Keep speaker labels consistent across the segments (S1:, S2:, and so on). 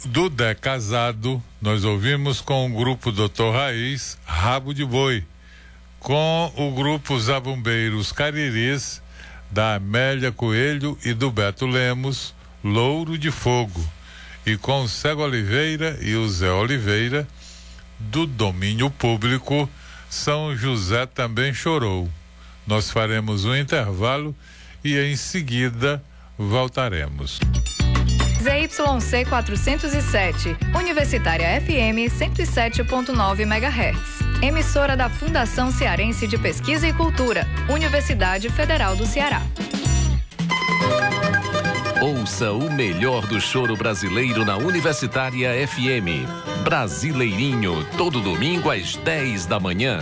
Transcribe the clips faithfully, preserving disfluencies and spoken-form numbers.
S1: Do Dé Casado, nós ouvimos com o grupo doutor Raiz, Rabo de Boi, com o grupo Zabumbeiros Cariris, da Amélia Coelho e do Beto Lemos, Louro de Fogo, e com o Cego Oliveira e o Zé Oliveira, do domínio público, São José Também Chorou. Nós faremos um intervalo e em seguida voltaremos.
S2: Z Y C quatrocentos e sete, Universitária F M cento e sete ponto nove megahertz. Emissora da Fundação Cearense de Pesquisa e Cultura, Universidade Federal do Ceará.
S3: Ouça o melhor do choro brasileiro na Universitária F M. Brasileirinho, todo domingo às dez da manhã.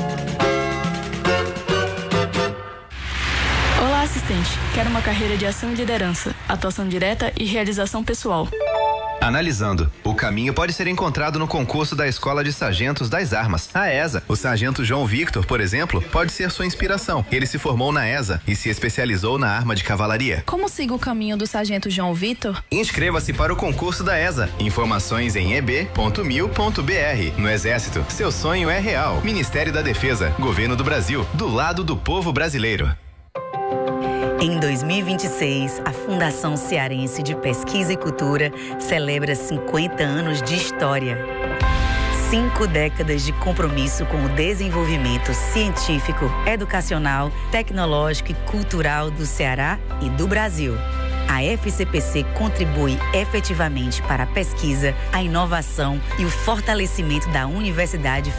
S4: Olá, assistente. Quero uma carreira de ação e liderança, atuação direta e realização pessoal.
S5: Analisando, o caminho pode ser encontrado no concurso da Escola de Sargentos das Armas, a ESA. O sargento João Victor, por exemplo, pode ser sua inspiração. Ele se formou na ESA e se especializou na arma de cavalaria.
S4: Como sigo o caminho do sargento João Victor?
S5: Inscreva-se para o concurso da ESA. Informações em e b ponto mil ponto b r. No Exército, seu sonho é real. Ministério da Defesa, Governo do Brasil, do lado do povo brasileiro.
S6: Em dois mil e vinte e seis, a Fundação Cearense de Pesquisa e Cultura celebra cinquenta anos de história. Cinco décadas de compromisso com o desenvolvimento científico, educacional, tecnológico e cultural do Ceará e do Brasil. A F C P C contribui efetivamente para a pesquisa, a inovação e o fortalecimento da Universidade